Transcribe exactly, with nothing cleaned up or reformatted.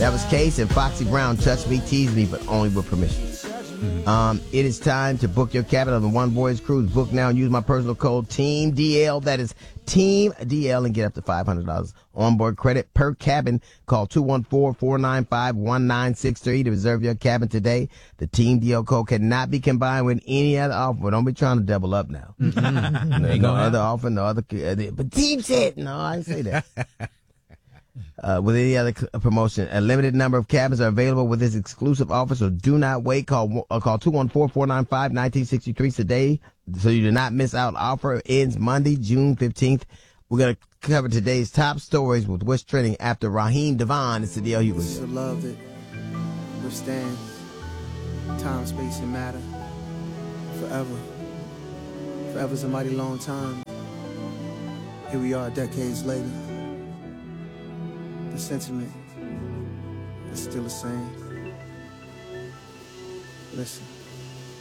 That was Case and Foxy Brown. Touch me, tease me, but only with permission. Mm-hmm. Um, it is time to book your cabin on the One Voyage Cruise. Book now and use my personal code Team D L. That is Team D L and get up to five hundred dollars onboard credit per cabin. Call two one four, four nine five, one nine six three to reserve your cabin today. The Team D L code cannot be combined with any other offer. But don't be trying to double up now. Mm-hmm. no, no other offer, no other. But Team said, no, I didn't say that. Uh, with any other cl- promotion, a limited number of cabins are available with this exclusive offer, so do not wait. Call uh, call two one four, four nine five, one nine six three today so you do not miss out. Offer ends Monday, June fifteenth. We're going to cover today's top stories with what's trending after Raheem Devon. It's the D L Hughley. This is a love that withstands time, space, and matter forever. Forever's a mighty long time. Here we are decades later. The sentiment is still the same. Listen.